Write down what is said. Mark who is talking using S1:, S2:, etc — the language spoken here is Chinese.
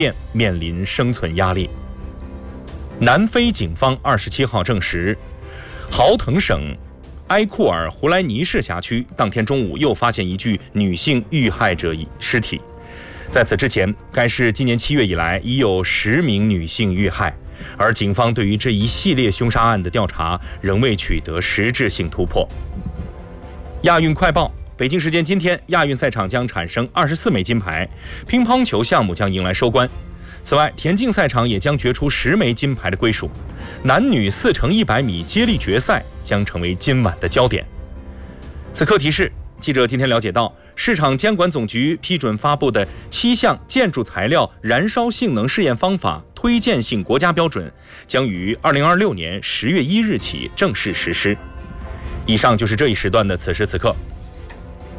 S1: 面临生存压力。南非警方27号证实，豪腾省埃库尔胡莱尼市辖区当天中午又发现一具女性遇害者尸体。在此之前，该市今年7月以来已有10名女性遇害，而警方对于这一系列凶杀案的调查仍未取得实质性突破。亚运快报：北京时间今天，亚运赛场将产生24枚金牌，乒乓球项目将迎来收官。此外，田径赛场也将决出10枚金牌的归属。男女4×100米接力决赛将成为今晚的焦点。此刻提示：记者今天了解到，市场监管总局批准发布的7项建筑材料燃烧性能试验方法推荐性国家标准将于2026年10月1日起正式实施。以上就是这一时段的此时此刻，